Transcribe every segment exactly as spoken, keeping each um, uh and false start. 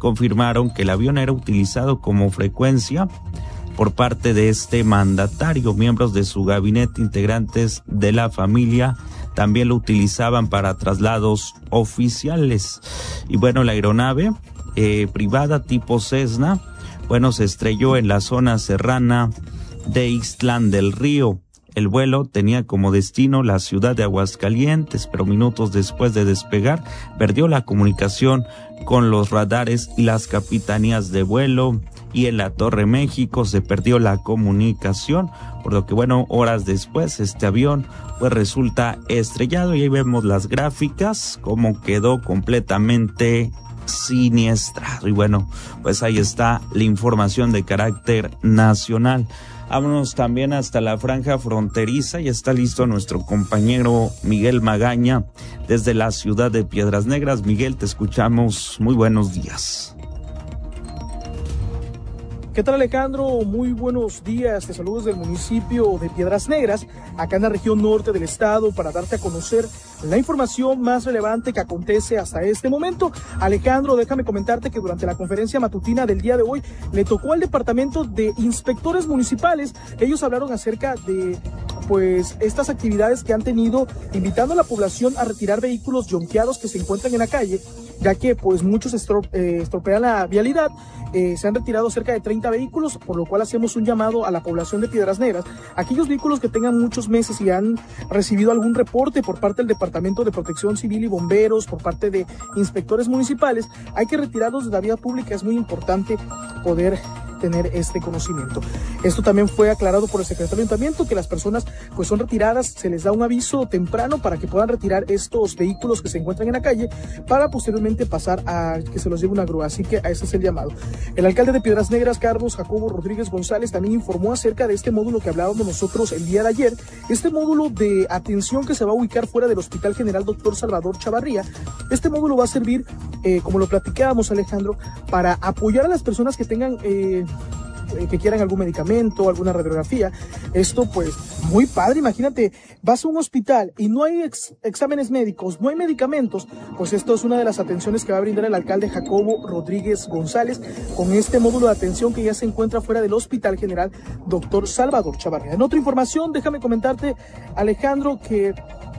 confirmaron que el avión era utilizado como frecuencia por parte de este mandatario. Miembros de su gabinete, integrantes de la familia, también lo utilizaban para traslados oficiales. Y bueno, la aeronave eh, privada tipo Cessna, bueno, se estrelló en la zona serrana de Ixtlán del Río. El vuelo tenía como destino la ciudad de Aguascalientes, pero minutos después de despegar, perdió la comunicación con los radares y las capitanías de vuelo, y en la Torre México se perdió la comunicación, por lo que, bueno, horas después este avión pues resulta estrellado, y ahí vemos las gráficas, cómo quedó completamente siniestrado. Y bueno, pues ahí está la información de carácter nacional. Vámonos también hasta la franja fronteriza, y está listo nuestro compañero Miguel Magaña desde la ciudad de Piedras Negras. Miguel, te escuchamos. Muy buenos días. ¿Qué tal, Alejandro? Muy buenos días. Te saludo desde el municipio de Piedras Negras, acá en la región norte del estado, para darte a conocer la información más relevante que acontece hasta este momento. Alejandro, déjame comentarte que durante la conferencia matutina del día de hoy le tocó al departamento de inspectores municipales. Ellos hablaron acerca de pues estas actividades que han tenido, invitando a la población a retirar vehículos yonqueados que se encuentran en la calle, ya que pues muchos estro, eh, estropean la vialidad. Eh, se han retirado cerca de treinta vehículos, por lo cual hacemos un llamado a la población de Piedras Negras. Aquellos vehículos que tengan muchos meses y han recibido algún reporte por parte del Departamento de Protección Civil y Bomberos, por parte de inspectores municipales, hay que retirarlos de la vía pública. Es muy importante poder tener este conocimiento. Esto también fue aclarado por el secretario de Ayuntamiento, que las personas pues son retiradas, se les da un aviso temprano para que puedan retirar estos vehículos que se encuentran en la calle, para posteriormente pasar a que se los lleve una grúa. Así que a ese es el llamado. El alcalde de Piedras Negras, Carlos Jacobo Rodríguez González, también informó acerca de este módulo que hablábamos nosotros el día de ayer, este módulo de atención que se va a ubicar fuera del Hospital General Doctor Salvador Chavarría. Este módulo va a servir, eh, como lo platicábamos, Alejandro, para apoyar a las personas que tengan eh, que quieran algún medicamento, alguna radiografía. Esto pues muy padre. Imagínate, vas a un hospital y no hay ex, exámenes médicos, no hay medicamentos, pues esto es una de las atenciones que va a brindar el alcalde Jacobo Rodríguez González con este módulo de atención que ya se encuentra fuera del Hospital General Doctor Salvador Chavarría. En otra información, déjame comentarte, Alejandro, que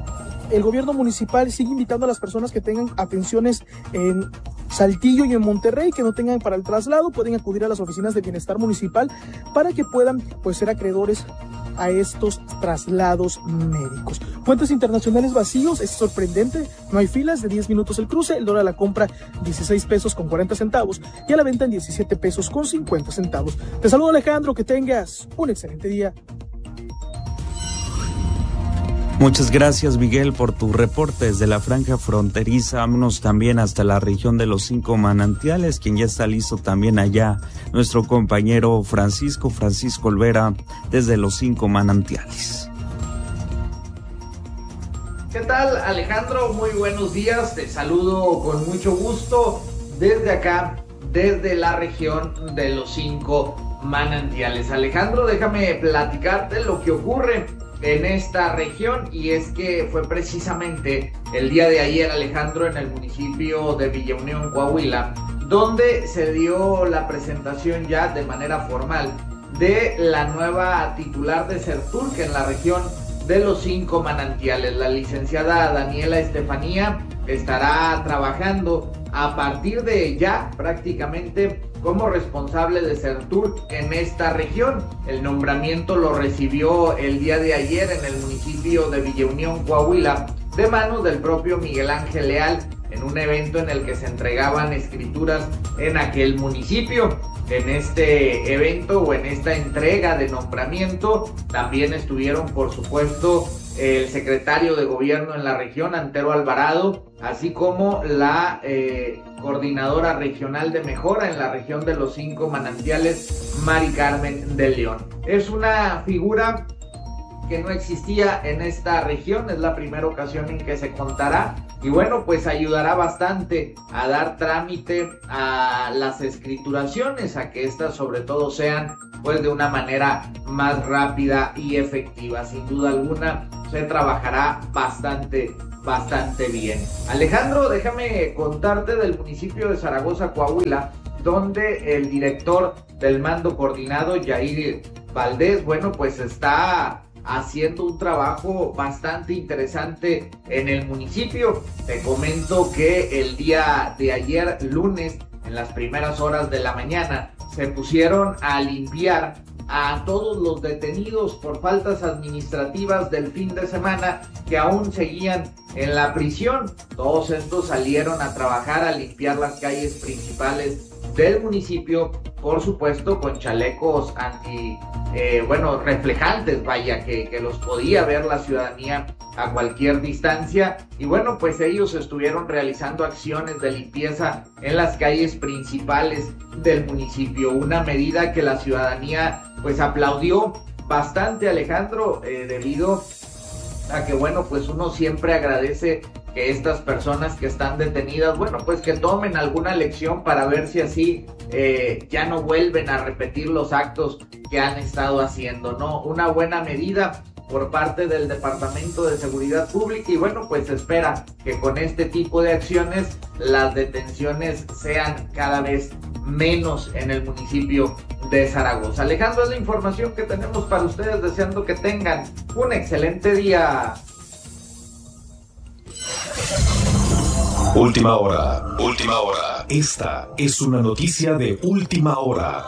el gobierno municipal sigue invitando a las personas que tengan atenciones en Saltillo y en Monterrey, que no tengan para el traslado, pueden acudir a las oficinas de bienestar municipal para que puedan pues ser acreedores a estos traslados médicos. Puentes internacionales vacíos, es sorprendente, no hay filas, de diez minutos el cruce, el dólar a la compra dieciséis pesos con cuarenta centavos y a la venta en diecisiete pesos con cincuenta centavos. Te saludo, Alejandro, que tengas un excelente día. Muchas gracias, Miguel, por tu reporte desde la franja fronteriza. Vámonos también hasta la región de los Cinco Manantiales, quien ya está listo también allá, nuestro compañero Francisco, Francisco Olvera, desde los Cinco Manantiales. ¿Qué tal, Alejandro? Muy buenos días, te saludo con mucho gusto desde acá, desde la región de los Cinco Manantiales. Alejandro, déjame platicarte lo que ocurre en esta región, y es que fue precisamente el día de ayer, Alejandro, en el municipio de Villa Unión, Coahuila, donde se dio la presentación ya de manera formal de la nueva titular de Serturk en la región de los Cinco Manantiales. La licenciada Daniela Estefanía estará trabajando a partir de ya prácticamente como responsable de Serturk en esta región. El nombramiento lo recibió el día de ayer en el municipio de Villa Unión, Coahuila, de manos del propio Miguel Ángel Leal, en un evento en el que se entregaban escrituras en aquel municipio. En este evento o en esta entrega de nombramiento también estuvieron, por supuesto, el secretario de gobierno en la región, Antero Alvarado, así como la eh, coordinadora regional de mejora en la región de los Cinco Manantiales, Mari Carmen de León. Es una figura que no existía en esta región, es la primera ocasión en que se contará, y bueno, pues ayudará bastante a dar trámite a las escrituraciones, a que estas sobre todo sean pues de una manera más rápida y efectiva. Sin duda alguna se trabajará bastante bastante bien. Alejandro, déjame contarte del municipio de Zaragoza, Coahuila, donde el director del mando coordinado, Yair Valdés, bueno, pues está haciendo un trabajo bastante interesante en el municipio. Te comento que el día de ayer, lunes, en las primeras horas de la mañana, se pusieron a limpiar a todos los detenidos por faltas administrativas del fin de semana que aún seguían en la prisión. Todos estos salieron a trabajar, a limpiar las calles principales del municipio, por supuesto con chalecos anti, eh, bueno, reflejantes, vaya, que, que los podía ver la ciudadanía a cualquier distancia. Y bueno, pues ellos estuvieron realizando acciones de limpieza en las calles principales del municipio, una medida que la ciudadanía pues aplaudió bastante, Alejandro, eh, debido a que, bueno, pues uno siempre agradece que estas personas que están detenidas, bueno, pues que tomen alguna lección para ver si así eh, ya no vuelven a repetir los actos que han estado haciendo, ¿no? Una buena medida por parte del Departamento de Seguridad Pública y bueno, pues se espera que con este tipo de acciones las detenciones sean cada vez menos en el municipio de Zaragoza. Alejandro, es la información que tenemos para ustedes, deseando que tengan un excelente día. Última hora, última hora. Esta es una noticia de última hora.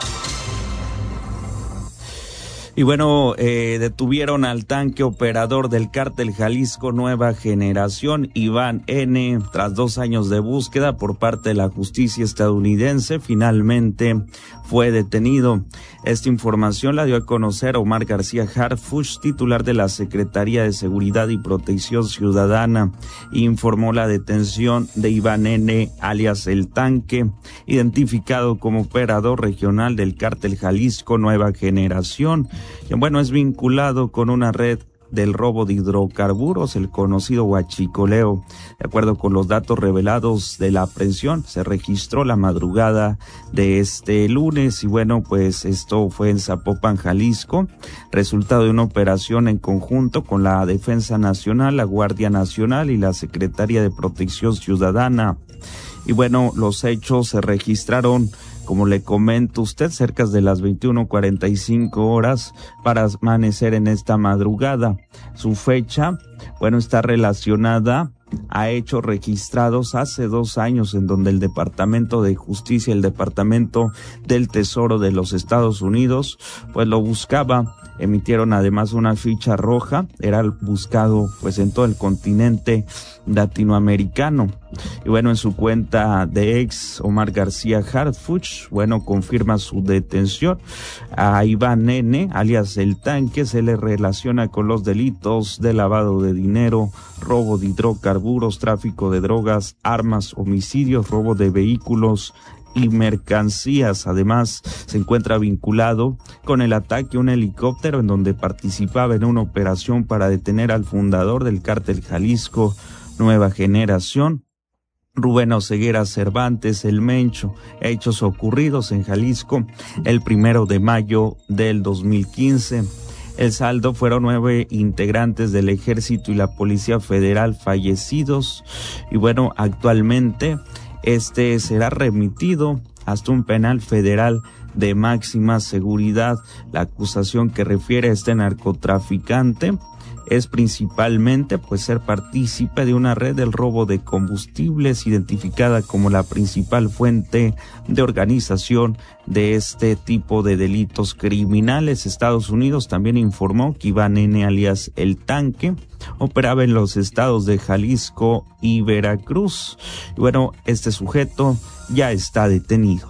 Y bueno, eh, detuvieron al tanque operador del cártel Jalisco Nueva Generación, Iván N., tras dos años de búsqueda por parte de la justicia estadounidense. Finalmente fue detenido. Esta información la dio a conocer Omar García Harfuch, titular de la Secretaría de Seguridad y Protección Ciudadana. Informó la detención de Iván N., alias El Tanque, identificado como operador regional del cártel Jalisco Nueva Generación, quien, bueno, es vinculado con una red del robo de hidrocarburos, el conocido huachicoleo. De acuerdo con los datos revelados de la aprehensión, se registró la madrugada de este lunes y bueno, pues esto fue en Zapopan, Jalisco, resultado de una operación en conjunto con la Defensa Nacional, la Guardia Nacional y la Secretaría de Protección Ciudadana. Y bueno, los hechos se registraron, como le comento usted, cerca de las veintiuno cuarenta y cinco horas para amanecer en esta madrugada. Su fecha, bueno, está relacionada a hechos registrados hace dos años en donde el Departamento de Justicia, el Departamento del Tesoro de los Estados Unidos, pues lo buscaba. Emitieron además una ficha roja, era buscado pues en todo el continente latinoamericano. Y bueno, en su cuenta de ex, Omar García Harfuch, bueno, confirma su detención. A Iván N., alias El Tanque, se le relaciona con los delitos de lavado de dinero, robo de hidrocarburos, tráfico de drogas, armas, homicidios, robo de vehículos y mercancías. Además, se encuentra vinculado con el ataque a un helicóptero en donde participaba en una operación para detener al fundador del cártel Jalisco Nueva Generación, Rubén Oseguera Cervantes, el Mencho. Hechos ocurridos en Jalisco el primero de mayo del dos mil quince. El saldo fueron nueve integrantes del Ejército y la Policía Federal fallecidos. Y bueno, actualmente este será remitido hasta un penal federal de máxima seguridad. La acusación que refiere a este narcotraficante es principalmente pues ser partícipe de una red del robo de combustibles, identificada como la principal fuente de organización de este tipo de delitos criminales. Estados Unidos también informó que Iván N., alias El Tanque, operaba en los estados de Jalisco y Veracruz. Y bueno, este sujeto ya está detenido.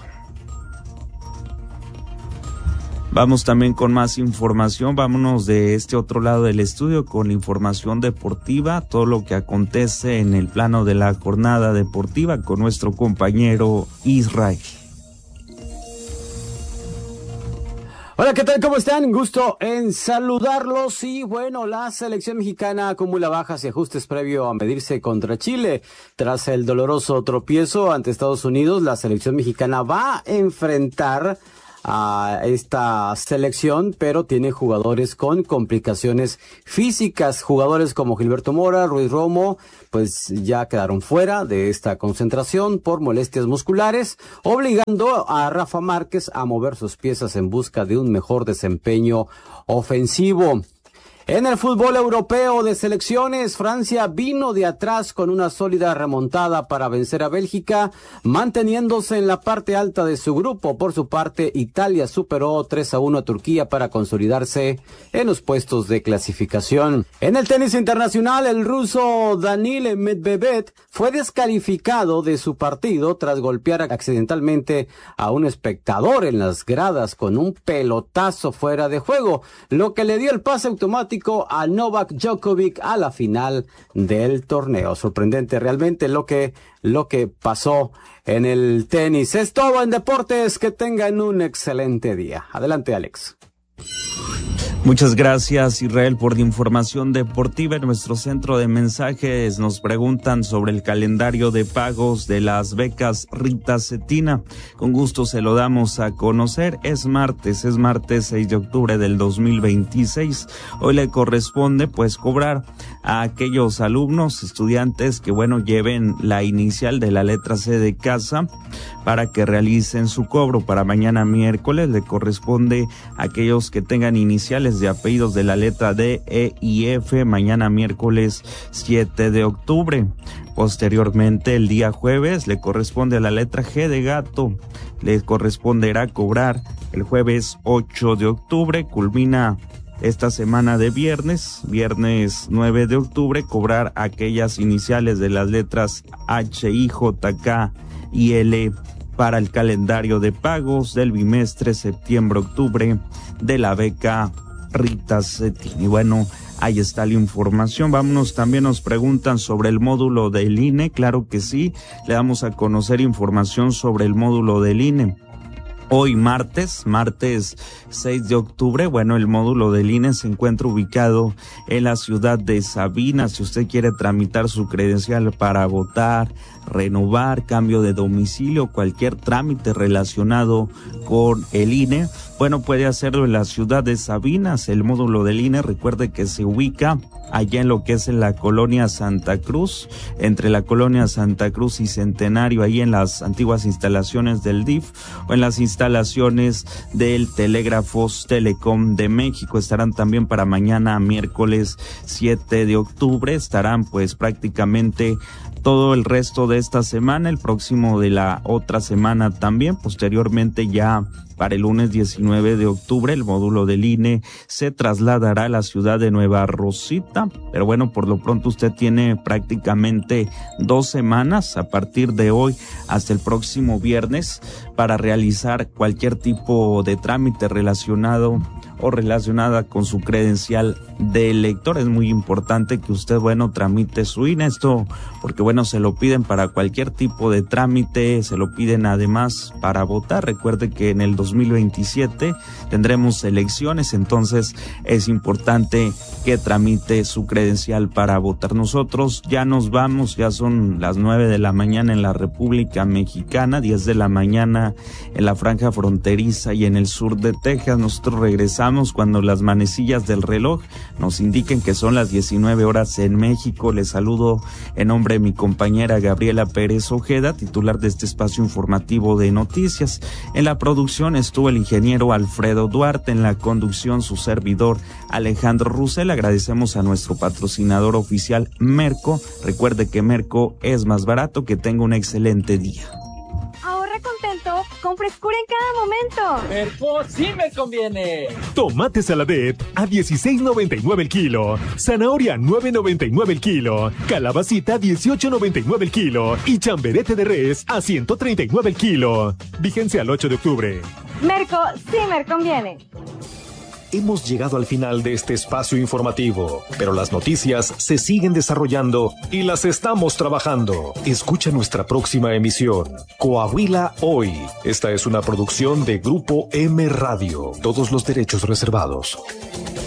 Vamos también con más información. Vámonos de este otro lado del estudio con la información deportiva, todo lo que acontece en el plano de la jornada deportiva con nuestro compañero Israel. Hola, ¿qué tal? ¿Cómo están? Gusto en saludarlos. Y bueno, la selección mexicana acumula bajas y ajustes previo a medirse contra Chile. Tras el doloroso tropiezo ante Estados Unidos, la selección mexicana va a enfrentar a esta selección, pero tiene jugadores con complicaciones físicas. Jugadores como Gilberto Mora, Ruiz Romo, pues ya quedaron fuera de esta concentración por molestias musculares, obligando a Rafa Márquez a mover sus piezas en busca de un mejor desempeño ofensivo. En el fútbol europeo de selecciones, Francia vino de atrás con una sólida remontada para vencer a Bélgica, manteniéndose en la parte alta de su grupo. Por su parte, Italia superó tres a uno a Turquía para consolidarse en los puestos de clasificación. En el tenis internacional, el ruso Daniil Medvedev fue descalificado de su partido tras golpear accidentalmente a un espectador en las gradas con un pelotazo fuera de juego, lo que le dio el pase automático a Novak Djokovic a la final del torneo. Sorprendente realmente lo que, lo que pasó en el tenis. Es todo en deportes. Que tengan un excelente día. Adelante, Alex. Muchas gracias, Israel, por la información deportiva. En nuestro centro de mensajes nos preguntan sobre el calendario de pagos de las becas Rita Cetina. Con gusto se lo damos a conocer. Es martes, es martes seis de octubre del dos mil veintiséis. Hoy le corresponde pues cobrar a aquellos alumnos, estudiantes que bueno lleven la inicial de la letra C de casa para que realicen su cobro. Para mañana miércoles le corresponde a aquellos que tengan iniciales de apellidos de la letra D, E y F, mañana miércoles siete de octubre. Posteriormente, el día jueves, le corresponde a la letra G de gato, le corresponderá cobrar el jueves ocho de octubre, culmina esta semana de viernes, viernes nueve de octubre, cobrar aquellas iniciales de las letras H, I, J, K y L para el calendario de pagos del bimestre septiembre-octubre de la beca Rita Cetina. Y bueno, ahí está la información. Vámonos, también nos preguntan sobre el módulo del I N E. Claro que sí, le damos a conocer información sobre el módulo del I N E. Hoy martes, martes seis de octubre, bueno, el módulo del I N E se encuentra ubicado en la ciudad de Sabina. Si usted quiere tramitar su credencial para votar, renovar, cambio de domicilio, cualquier trámite relacionado con el I N E, bueno, puede hacerlo en la ciudad de Sabinas. El módulo del I N E, recuerde que se ubica allá en lo que es en la colonia Santa Cruz, entre la colonia Santa Cruz y Centenario, ahí en las antiguas instalaciones del D I F o en las instalaciones del Telégrafos Telecom de México. Estarán también para mañana miércoles siete de octubre, estarán pues prácticamente todo el resto de esta semana, el próximo de la otra semana también. Posteriormente, ya para el lunes diecinueve de octubre, el módulo del I N E se trasladará a la ciudad de Nueva Rosita. Pero bueno, por lo pronto usted tiene prácticamente dos semanas a partir de hoy hasta el próximo viernes para realizar cualquier tipo de trámite relacionado o relacionada con su credencial de elector. Es muy importante que usted, bueno, tramite su I N E. Esto porque, bueno, se lo piden para cualquier tipo de trámite, se lo piden además para votar. Recuerde que en el dos mil veintisiete tendremos elecciones, entonces es importante que tramite su credencial para votar. Nosotros ya nos vamos, ya son las nueve de la mañana en la República Mexicana, diez de la mañana en la franja fronteriza y en el sur de Texas. Nosotros regresamos cuando las manecillas del reloj nos indiquen que son las diecinueve horas en México. Les saludo en nombre de mi compañera Gabriela Pérez Ojeda, titular de este espacio informativo de noticias. En la producción estuvo el ingeniero Alfredo Duarte, en la conducción su servidor Alejandro Russell. Agradecemos a nuestro patrocinador oficial Merco. Recuerde que Merco es más barato. Que tenga un excelente día. Ahorra contento con frescura en cada momento. Merco sí me conviene. Tomate Saladet a dieciséis noventa y nueve el kilo. Zanahoria nueve noventa y nueve el kilo. Calabacita dieciocho noventa y nueve el kilo. Y chamberete de res a ciento treinta y nueve el kilo. Vigencia al ocho de octubre. Merco sí me conviene. Hemos llegado al final de este espacio informativo, pero las noticias se siguen desarrollando y las estamos trabajando. Escucha nuestra próxima emisión, Coahuila Hoy. Esta es una producción de Grupo M Radio. Todos los derechos reservados.